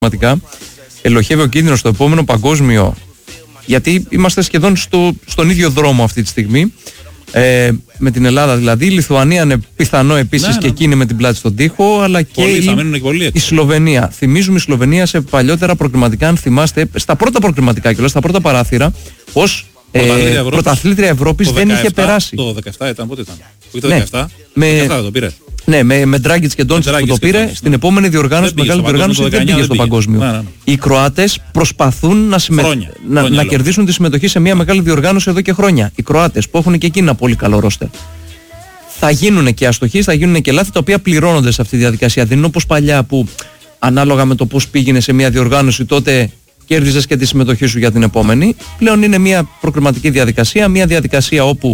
πραγματικά ελοχεύει ο κίνδυνος στο επόμενο παγκόσμιο, γιατί είμαστε σχεδόν στον ίδιο δρόμο αυτή τη στιγμή. Με την Ελλάδα δηλαδή. Η Λιθουανία είναι πιθανό επίσης και εκείνη με την πλάτη στον τοίχο, αλλά και η Σλοβενία. Θυμίζουμε η Σλοβενία σε παλιότερα προκριματικά, αν θυμάστε, στα πρώτα προκριματικά και στα πρώτα παράθυρα, ως πρωταθλήτρια Ευρώπης δεν είχε περάσει. Το 17 ήταν, πότε ήταν? Όχι το 17, το 17 το πήρε. Ναι, με Ντράγκιτς και Ντόντσιτς που το πήρε. Στην επόμενη διοργάνωση, την μεγάλη διοργάνωση, δεν πήγε στο παγκόσμιο. Οι Κροάτες προσπαθούν να κερδίσουν τη συμμετοχή σε μια μεγάλη διοργάνωση εδώ και χρόνια. Οι Κροάτες που έχουν και εκεί ένα πολύ καλό ρόστερ. Θα γίνουν και αστοχίες, θα γίνουν και λάθη τα οποία πληρώνονται σε αυτή τη διαδικασία. Δεν είναι όπως παλιά που ανάλογα με το πώς πήγαινε σε μια διοργάνωση, τότε κέρδιζες και τη συμμετοχή σου για την επόμενη. Πλέον είναι μια προκριματική διαδικασία, μια διαδικασία όπου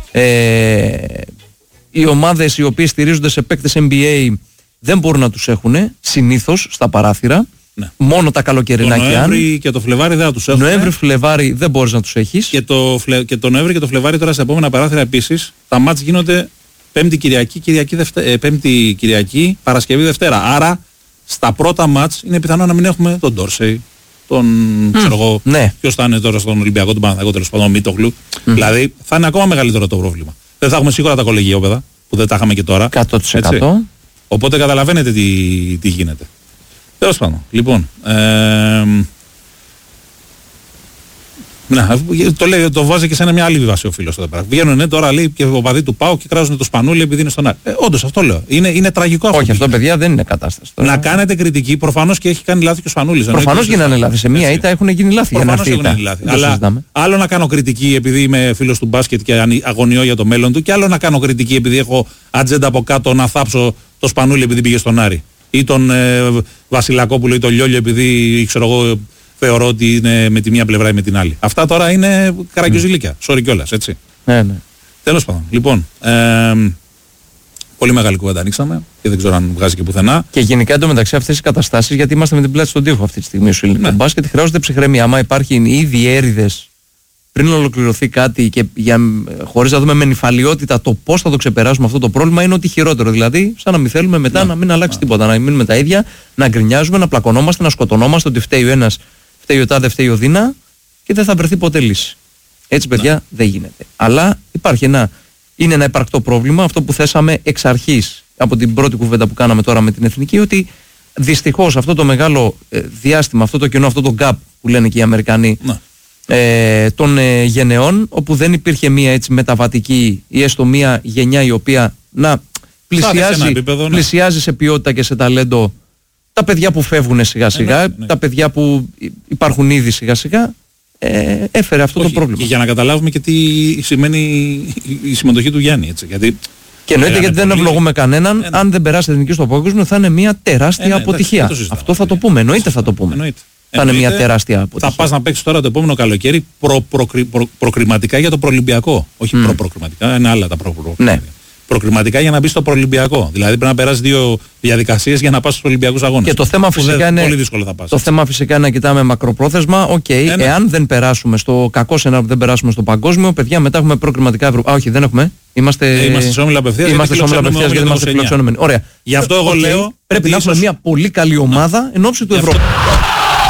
οι ομάδες οι οποίες στηρίζονται σε παίκτες NBA δεν μπορούν να τους έχουν συνήθως στα παράθυρα. Ναι. Μόνο τα καλοκαιρινά και αν. Νοέμβρη και το Φλεβάρι δεν θα τους έχουν. Νοέμβρη-Φλεβάρι δεν μπορείς να τους έχεις. Και το Νοέμβρη και το Φλεβάρι τώρα στα επόμενα παράθυρα επίσης τα μάτς γίνονται Πέμπτη Κυριακή, Παρασκευή Δευτέρα. Άρα στα πρώτα μάτς είναι πιθανό να μην έχουμε τον Ντόρσεϊ, τον ξέρω εγώ, ποιος θα είναι τώρα στον Ολυμπιακό, τον Παναθηναϊκό, τέλος πάντων, Μίτογλου. Δηλαδή θα είναι ακόμα μεγαλύτερο το πρόβλημα. Δεν θα έχουμε σίγουρα τα κολεγιόπεδα που δεν τα είχαμε και τώρα. 100%. Οπότε καταλαβαίνετε τι γίνεται. Τέλος πάντων. Λοιπόν, το βάζει και σε μια άλλη βάση ο φίλος εδώ πέρα. Βγαίνουν τώρα λέει και ο παδί του ΠΑΟ και κράζουν το σπανούλι επειδή είναι στον Άρη. Όντως αυτό λέω. Είναι τραγικό αυτό. Όχι, αυτό παιδιά δεν είναι κατάσταση. Τώρα. Να κάνετε κριτική, προφανώς και έχει κάνει λάθη και ο Σπανούλης. Προφανώς γίνανε λάθη. Σε μία ήττα έχουν γίνει λάθη. Προφανώς έχουν γίνει λάθη. Αλλά άλλο να κάνω κριτική επειδή είμαι φίλος του μπάσκετ και αγωνιώ για το μέλλον του, και άλλο να κάνω κριτική επειδή έχω ατζέντα από κάτω να θάψω το Σπανούλι επειδή πήγε στον Άρη. Ή τον Βασιλακόπουλο ή τον Λιόλιο επειδή ξέρω εγώ. Θεωρώ ότι είναι με τη μία πλευρά ή με την άλλη. Αυτά τώρα είναι καραγκιόζηλικια. Sorry κιόλας, έτσι. Ναι. Τέλος πάντων. Λοιπόν, πολύ μεγάλη κουβέντα ανοίξαμε και δεν ξέρω αν βγάζει και πουθενά. Και γενικά εντωμεταξύ αυτές οι καταστάσεις, γιατί είμαστε με την πλάτη στον τοίχο αυτή τη στιγμή στο ελληνικό μπάσκετ, χρειάζονται ψυχραιμία. Άμα υπάρχουν ήδη έρηδες πριν ολοκληρωθεί κάτι και χωρίς να δούμε με νυφαλιότητα το πώς θα το ξεπεράσουμε αυτό το πρόβλημα, είναι ότι χειρότερο. Δηλαδή, σαν να μην θέλουμε μετά να μην αλλάξει τίποτα, να μείνουμε τα ίδια, να γκρινιάζουμε, να πλακωνόμαστε, να σκοτωνόμαστε, ότι φταίει ο ένας, φταίει ο τάδε, φταίει ο δίνα και δεν θα βρεθεί ποτέ λύση. Έτσι, παιδιά, δεν γίνεται. Αλλά υπάρχει είναι ένα υπαρκτό πρόβλημα, αυτό που θέσαμε εξ αρχής από την πρώτη κουβέντα που κάναμε τώρα με την Εθνική, ότι δυστυχώς αυτό το μεγάλο διάστημα, αυτό το κενό, αυτό το gap που λένε και οι Αμερικανοί. Των γενεών, όπου δεν υπήρχε μία έτσι μεταβατική ή έστω μία γενιά η οποία να πλησιάζει σε ποιότητα και σε ταλέντο τα παιδιά που φεύγουν σιγά σιγά, τα παιδιά που υπάρχουν ήδη σιγά σιγά, έφερε αυτό το πρόβλημα. Και για να καταλάβουμε και τι σημαίνει η συμμετοχή του Γιάννη, έτσι, γιατί και εννοείται γιατί δεν ευλογούμε κανέναν, αν δεν περάσει εθνική στο παγκόσμιο θα είναι μια τεράστια αποτυχία. Αυτό θα το πούμε, εννοείται θα το πούμε. Θα είναι μια τεράστια αποτυχία. Θα πας να παίξεις τώρα το επόμενο καλοκαίρι προκριματικά για το προολυμπιακό. Όχι προκριματικά, είναι άλλα τα προκριματικά για να μπεις στο προολυμπιακό. Δηλαδή πρέπει να περάσεις 2 διαδικασίες για να πας στους Ολυμπιακούς Αγώνες. Και το θέμα φυσικά είναι. Πολύ δύσκολο θα πας. Το θέμα φυσικά είναι να κοιτάμε μακροπρόθεσμα. Εάν δεν περάσουμε στο κακό σενάριο που δεν περάσουμε στο παγκόσμιο, παιδιά, μετά έχουμε προκριματικά Ευρωπαϊκά. Όχι, δεν έχουμε. Είμαστε σε όμιλα απευθείας. Είμαστε σε όμιλα απευθείας γιατί είμαστε φιλοξενούμενοι. Ωραία. Γι' αυτό εγώ λέω. Πρέπει να έχουμε μια πολύ καλή ομάδα εν ώψη του Ευρώπη.